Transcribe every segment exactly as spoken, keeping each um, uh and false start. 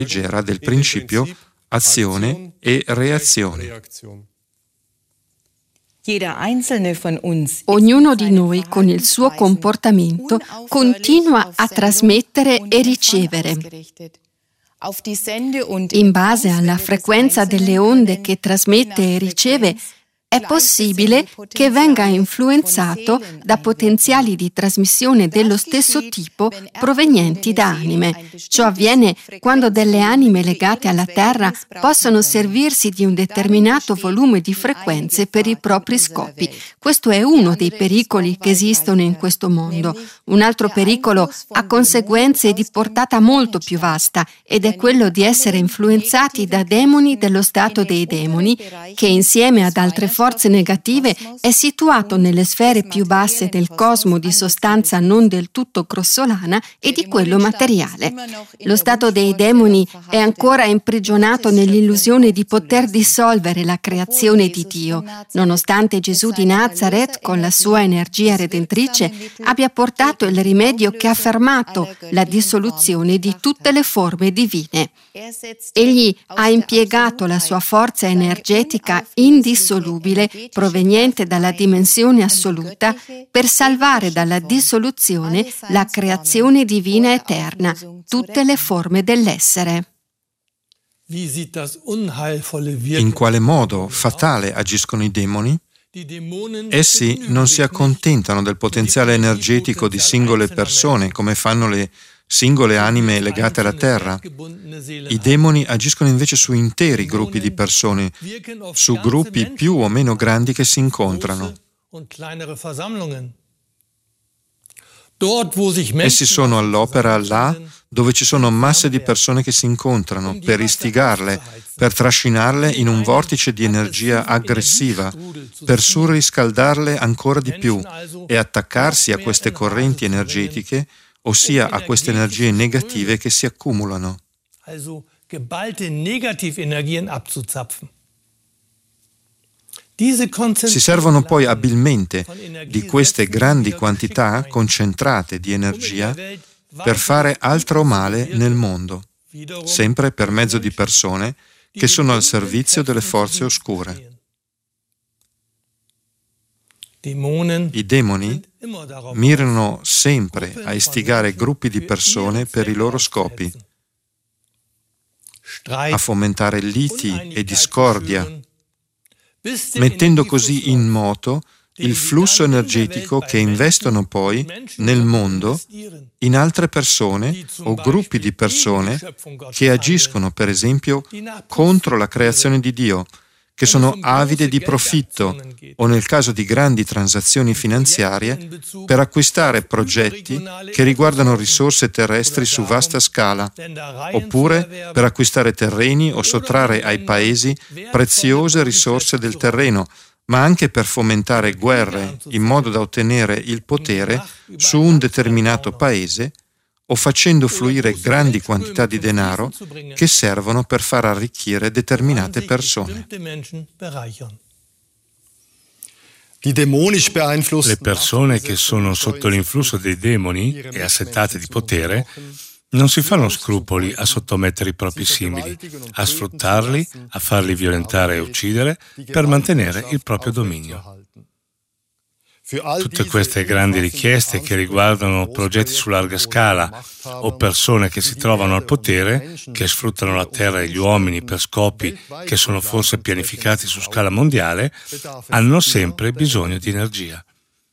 leggera del principio azione e reazione. Ognuno di noi con il suo comportamento continua a trasmettere e ricevere. In base alla frequenza delle onde che trasmette e riceve, è possibile che venga influenzato da potenziali di trasmissione dello stesso tipo provenienti da anime. Ciò avviene quando delle anime legate alla Terra possono servirsi di un determinato volume di frequenze per i propri scopi. Questo è uno dei pericoli che esistono in questo mondo. Un altro pericolo ha conseguenze di portata molto più vasta ed è quello di essere influenzati da demoni dello stato dei demoni, che insieme ad altre forze forze negative è situato nelle sfere più basse del cosmo di sostanza non del tutto grossolana e di quello materiale. Lo stato dei demoni è ancora imprigionato nell'illusione di poter dissolvere la creazione di Dio, nonostante Gesù di Nazareth, con la sua energia redentrice, abbia portato il rimedio che ha fermato la dissoluzione di tutte le forme divine. Egli ha impiegato la sua forza energetica indissolubile proveniente dalla dimensione assoluta per salvare dalla dissoluzione la creazione divina eterna, tutte le forme dell'essere. In quale modo fatale agiscono i demoni? Essi non si accontentano del potenziale energetico di singole persone come fanno le singole anime legate alla terra. I demoni agiscono invece su interi gruppi di persone, su gruppi più o meno grandi che si incontrano. Essi sono all'opera là dove ci sono masse di persone che si incontrano per istigarle, per trascinarle in un vortice di energia aggressiva, per surriscaldarle ancora di più e attaccarsi a queste correnti energetiche, ossia a queste energie negative che si accumulano. Si servono poi abilmente di queste grandi quantità concentrate di energia per fare altro male nel mondo, sempre per mezzo di persone che sono al servizio delle forze oscure. I demoni mirano sempre a istigare gruppi di persone per i loro scopi, a fomentare liti e discordia, mettendo così in moto il flusso energetico che investono poi nel mondo in altre persone o gruppi di persone che agiscono, per esempio, contro la creazione di Dio, che sono avide di profitto o, nel caso di grandi transazioni finanziarie, per acquistare progetti che riguardano risorse terrestri su vasta scala, oppure per acquistare terreni o sottrarre ai paesi preziose risorse del terreno, ma anche per fomentare guerre in modo da ottenere il potere su un determinato paese o facendo fluire grandi quantità di denaro che servono per far arricchire determinate persone. Le persone che sono sotto l'influsso dei demoni e assetate di potere non si fanno scrupoli a sottomettere i propri simili, a sfruttarli, a farli violentare e uccidere per mantenere il proprio dominio. Tutte queste grandi richieste che riguardano progetti su larga scala o persone che si trovano al potere, che sfruttano la terra e gli uomini per scopi che sono forse pianificati su scala mondiale, hanno sempre bisogno di energia.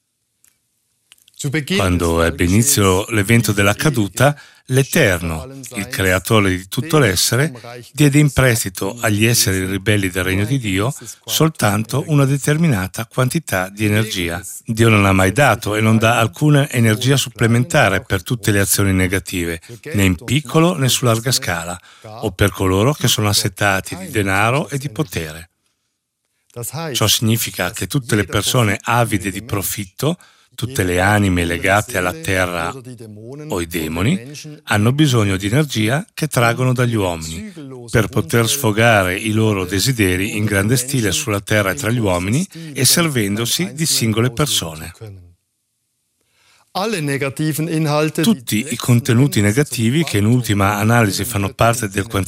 Quando ebbe inizio l'evento della caduta, l'Eterno, il creatore di tutto l'essere, diede in prestito agli esseri ribelli del regno di Dio soltanto una determinata quantità di energia. Dio non ha mai dato e non dà alcuna energia supplementare per tutte le azioni negative, né in piccolo né su larga scala, o per coloro che sono assetati di denaro e di potere. Ciò significa che tutte le persone avide di profitto, tutte le anime legate alla terra o i demoni, hanno bisogno di energia che traggono dagli uomini per poter sfogare i loro desideri in grande stile sulla terra e tra gli uomini e servendosi di singole persone. Tutti i contenuti negativi che in ultima analisi fanno parte del